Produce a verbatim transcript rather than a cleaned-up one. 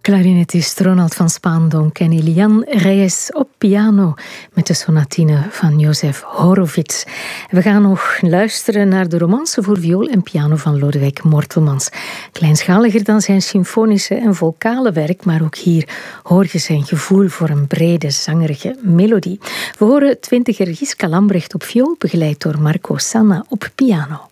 Clarinetist Ronald van Spaandonk en Ilian Reyes op piano met de sonatine van Jozef Horowitz. We gaan nog luisteren naar de romance voor viool en piano van Lodewijk Mortelmans. Kleinschaliger dan zijn symfonische en vocale werk, maar ook hier hoor je zijn gevoel voor een brede, zangerige melodie. We horen twintiger Giska Lambrecht op viool, begeleid door Marco Sanna op piano.